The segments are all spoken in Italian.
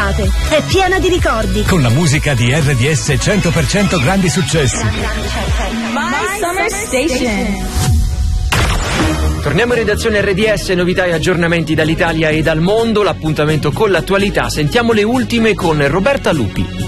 estate è piena di ricordi. Con la musica di RDS 100% grandi successi. My Summer Station. Torniamo in redazione RDS, novità e aggiornamenti dall'Italia e dal mondo, l'appuntamento con l'attualità. Sentiamo le ultime con Roberta Lupi.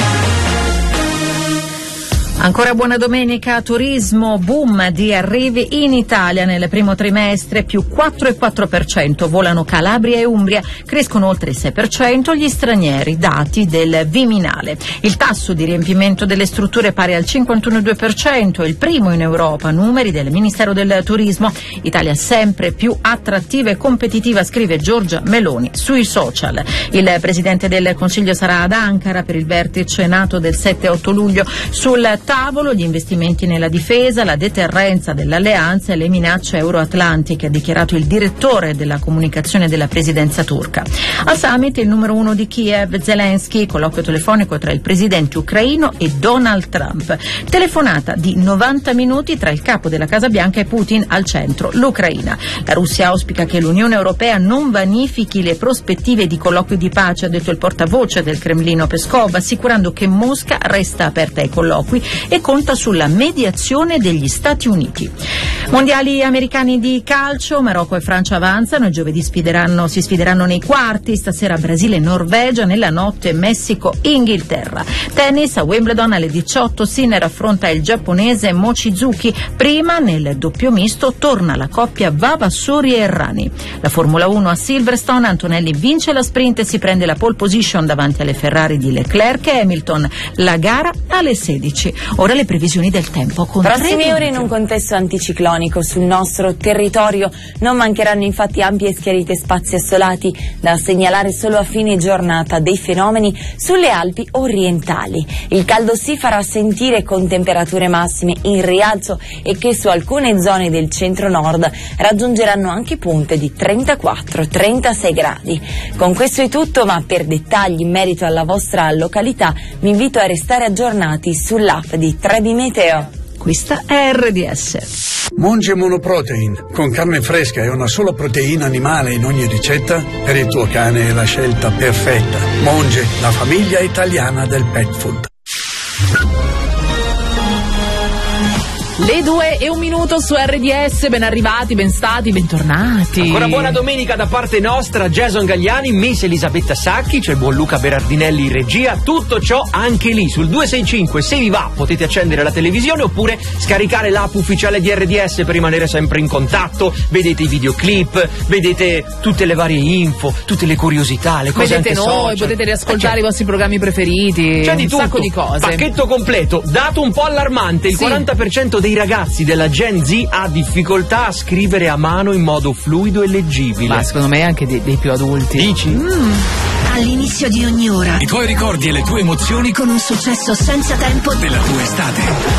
Ancora buona domenica. Turismo, boom di arrivi in Italia nel primo trimestre, più 4,4%, volano Calabria e Umbria, crescono oltre il 6% gli stranieri, dati del Viminale. Il tasso di riempimento delle strutture pari al 51,2%, il primo in Europa, numeri del Ministero del Turismo. Italia sempre più attrattiva e competitiva, scrive Giorgia Meloni sui social. Il Presidente del Consiglio sarà ad Ankara per il vertice NATO del 7-8 luglio. Sul tavolo gli investimenti nella difesa, la deterrenza dell'alleanza e le minacce euroatlantiche, ha dichiarato il direttore della comunicazione della presidenza turca. Al summit il numero 1 di Kiev, Zelensky, colloquio telefonico tra il presidente ucraino e Donald Trump. Telefonata di 90 minuti tra il capo della Casa Bianca e Putin, al centro l'Ucraina. La Russia auspica che l'Unione Europea non vanifichi le prospettive di colloqui di pace, ha detto il portavoce del Cremlino Peskov, assicurando che Mosca resta aperta ai colloqui e conta sulla mediazione degli Stati Uniti. Mondiali americani di calcio, Marocco e Francia avanzano e giovedì si sfideranno nei quarti, stasera Brasile e Norvegia, nella notte Messico-Inghilterra. Tennis, a Wimbledon alle 18 Sinner affronta il giapponese Mochizuki, prima nel doppio misto torna la coppia Vavassori e Errani. La Formula 1 a Silverstone, Antonelli vince la sprint e si prende la pole position davanti alle Ferrari di Leclerc e Hamilton, la gara alle 16. Ora le previsioni del tempo con prossime ore in un contesto anticiclonico sul nostro territorio. Non mancheranno infatti ampie e schiarite spazi assolati, da segnalare solo a fine giornata dei fenomeni sulle Alpi orientali. Il caldo si farà sentire con temperature massime in rialzo e che su alcune zone del centro-nord raggiungeranno anche punte di 34-36 gradi. Con questo è tutto, ma per dettagli in merito alla vostra località vi invito a restare aggiornati sull'app di 3D Meteo. Questa è RDS. Monge Monoprotein, con carne fresca e una sola proteina animale in ogni ricetta, per il tuo cane è la scelta perfetta. Monge, la famiglia italiana del pet food. Le 2:01 su RDS, ben arrivati, ben stati, bentornati. Ancora buona domenica da parte nostra, Jason Gagliani, Miss Elisabetta Sacchi, c'è il buon Luca Berardinelli in regia, tutto ciò anche lì sul 265. Se vi va potete accendere la televisione oppure scaricare l'app ufficiale di RDS per rimanere sempre in contatto, vedete i videoclip, vedete tutte le varie info, tutte le curiosità, le cose vedete anche noi, social. potete riascoltare i vostri programmi preferiti, c'è di tutto, un sacco di cose. Pacchetto completo, dato un po' allarmante, il 40% dei ragazzi della Gen Z ha difficoltà a scrivere a mano in modo fluido e leggibile. Ma secondo me anche dei più adulti. Dici? All'inizio di ogni ora I tuoi ricordi e le tue emozioni con un successo senza tempo della tua estate.